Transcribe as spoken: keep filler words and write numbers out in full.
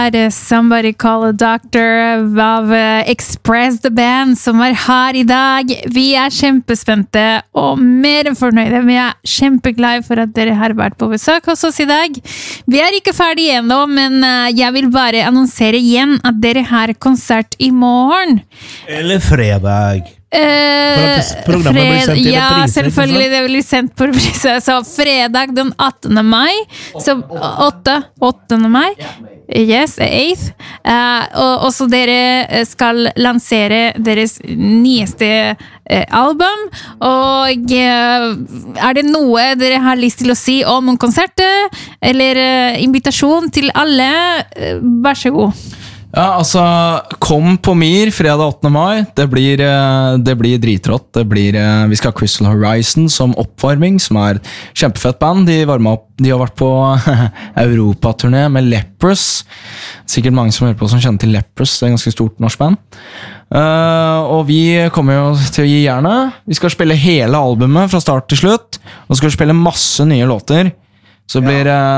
er det Somebody Call a Doctor av Express the Band som er her i dag. Vi er kjempespente og mer enn fornøyde. Vi er kjempeglade for at dere har vært på besøk hos oss i dag. Vi er ikke ferdig ennå, men jeg vil bare annonsere igjen at dere har konsert i morgen. Eller fredag. Uh, Programmet blir sendt i ja, reprise, selvfølgelig det blir sendt på reprise. Så fredag den attende mai, så åttende mai, yes, eighth, uh, og, og så dere skal lansere deres nyeste uh, album, og uh, er det noe dere har lyst til å si om en konsert, eller uh, invitasjon til alle, uh, vær så god. Ja, altså, kom på Mir fredag åttende mai. Det blir, det blir dritrått. Det blir, vi skal ha Crystal Horizon som oppvarming, som er kjempefett band. De varmet opp, de har vært på Europa-turné med Leprous. Sikkert mange som hører på som kjenner til Leprous. Det er en ganske stort norsk band. Uh, og vi kommer jo til å gi jernet. Vi skal spille hele albumet fra start til slutt. Og så skal vi spille masse nye låter. Så blir det...